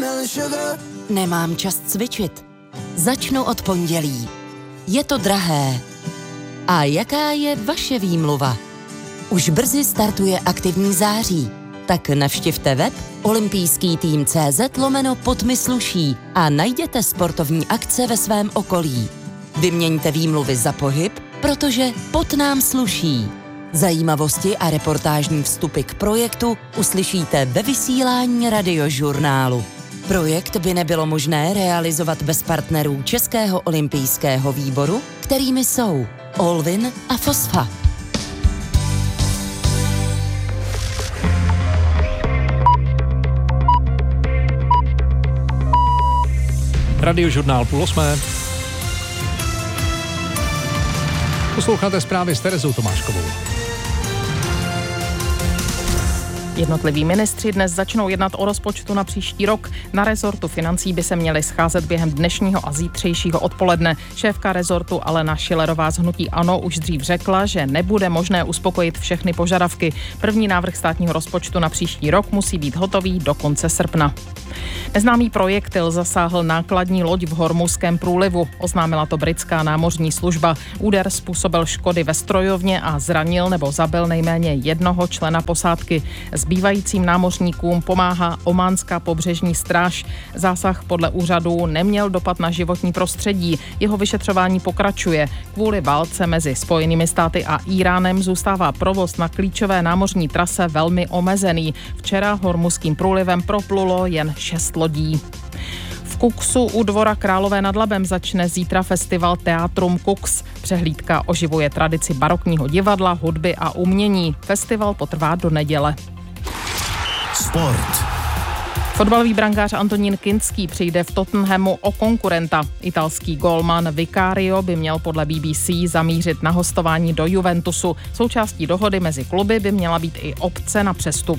Nemám čas cvičit. Začnu od pondělí. Je to drahé. A jaká je vaše výmluva? Už brzy startuje aktivní září. Tak navštivte web olympijský tým.cz/podmysluší a najděte sportovní akce ve svém okolí. Vyměňte výmluvy za pohyb, protože pot nám sluší. Zajímavosti a reportážní vstupy k projektu uslyšíte ve vysílání Radiožurnálu. Projekt by nebylo možné realizovat bez partnerů Českého olympijského výboru, kterými jsou Olvin a Fosfa. Radiožurnál 7:30. Posloucháte zprávy s Terezou Tomáškovou. Jednotliví ministři dnes začnou jednat o rozpočtu na příští rok. Na rezortu financí by se měli scházet během dnešního a zítřejšího odpoledne. Šéfka rezortu Alena Schillerová z hnutí ANO už dřív řekla, že nebude možné uspokojit všechny požadavky. První návrh státního rozpočtu na příští rok musí být hotový do konce srpna. Neznámý projektil zasáhl nákladní loď v Hormuzském průlivu. Oznámila to britská námořní služba. Úder způsobil škody ve strojovně a zranil nebo zabil nejméně jednoho člena posádky. Zbývajícím námořníkům pomáhá ománská pobřežní stráž. Zásah podle úřadu neměl dopad na životní prostředí. Jeho vyšetřování pokračuje. Kvůli válce mezi Spojenými státy a Íránem zůstává provoz na klíčové námořní trase velmi omezený. Včera Hormuzským průlivem proplulo jen 6 lodí. V Kuxu u Dvora Králové nad Labem začne zítra festival Teatrum Kux. Přehlídka oživuje tradici barokního divadla, hudby a umění. Festival potrvá do neděle. Sport. Fotbalový brankář Antonín Kinský přijde v Tottenhamu o konkurenta. Italský gólman Vicario by měl podle BBC zamířit na hostování do Juventusu. Součástí dohody mezi kluby by měla být i opce na přestup.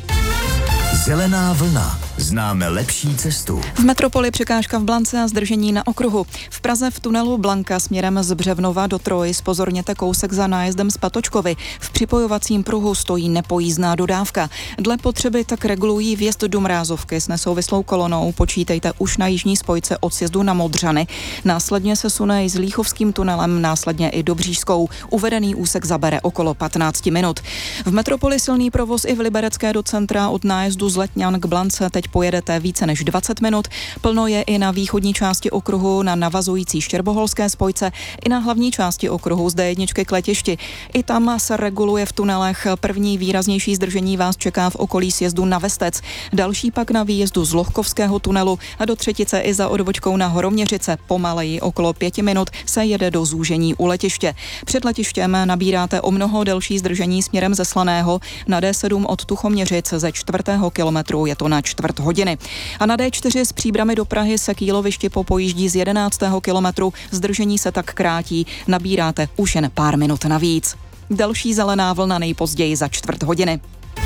Zelená vlna. Známe lepší cestu. V metropoli překážka v Blance a zdržení na okruhu. V Praze v tunelu Blanka směrem z Břevnova do Troji zpozorněte kousek za nájezdem z Patočkovy. V připojovacím pruhu stojí nepojízdná dodávka. Dle potřeby tak regulují vjezd do Mrázovky s nesouvislou kolonou. Počítejte už na jižní spojce od sjezdu na Modřany. Následně se sune i s Líchovským tunelem, následně i do Břížskou. Uvedený úsek zabere okolo 15 minut. V metropoli silný provoz i v Liberecké do centra od nájezdu z Letňan k Blance. Teď pojedete více než 20 minut. Plno je i na východní části okruhu, na navazující štěrboholské spojce, i na hlavní části okruhu z D1 k letišti. I tam se reguluje v tunelech. První výraznější zdržení vás čeká v okolí sjezdu na Vestec. Další pak na výjezdu z Lohkovského tunelu a do třetice i za odbočkou na Horoměřice. Pomaleji okolo 5 minut se jede do zúžení u letiště. Před letištěm nabíráte o mnoho delší zdržení směrem ze Slaného. Na D7 od Tuchoměřic ze 4. kilometru je to na 1/4 hodiny. A na D4 z Příbrami do Prahy se k Jílovišti popojíždí z 11. kilometru. Zdržení se tak krátí. Nabíráte už jen pár minut navíc. Další zelená vlna nejpozději za 1/4 hodiny.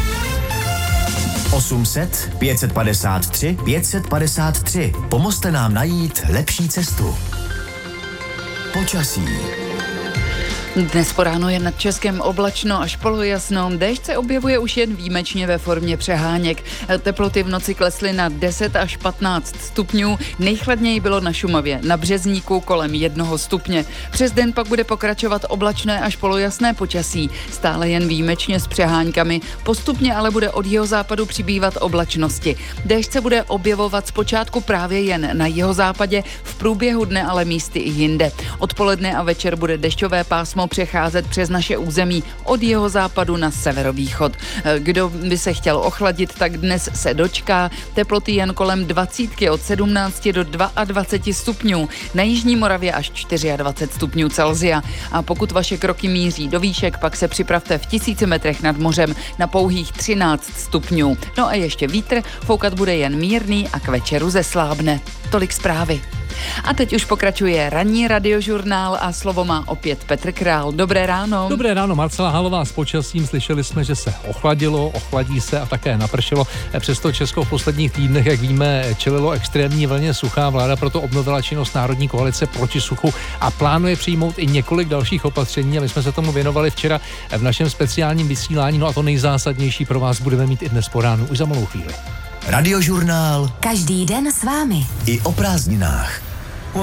800 553 553. Pomozte nám najít lepší cestu. Počasí. Dnes po ráno je nad Českem oblačno až polojasno. Déšť se objevuje už jen výjimečně ve formě přeháněk. Teploty v noci klesly na 10 až 15 stupňů. Nejchladněji bylo na Šumavě, na Březníku kolem 1 stupně. Přes den pak bude pokračovat oblačné až polojasné počasí. Stále jen výjimečně s přeháňkami. Postupně ale bude od jihozápadu přibývat oblačnosti. Déšť se bude objevovat zpočátku právě jen na jihozápadě, v průběhu dne ale místy i jinde. Odpoledne a večer bude dešťové pásmo přecházet přes naše území od jihozápadu na severovýchod. Kdo by se chtěl ochladit, tak dnes se dočká teploty jen kolem 20 od 17 do 22 stupňů. Na jižní Moravě až 24 stupňů Celsia. A pokud vaše kroky míří do výšek, pak se připravte v 1000 metrech nad mořem na pouhých 13 stupňů. No a ještě vítr, foukat bude jen mírný a k večeru zeslábne. Tolik zprávy. A teď už pokračuje ranní radiožurnál a slovo má opět Petr Král. Dobré ráno. Dobré ráno, Marcela Halová s počasím. Slyšeli jsme, že se ochladilo, ochladí se a také napršelo. Přesto Česko v posledních týdnech, jak víme, čelilo extrémní vlně sucha. Vláda proto obnovila činnost Národní koalice proti suchu a plánuje přijmout i několik dalších opatření. A my jsme se tomu věnovali včera v našem speciálním vysílání. No a to nejzásadnější pro vás budeme mít i dnes po ránu, už za malou chvíli. Radiožurnál Každý den s vámi. i o prázdninách.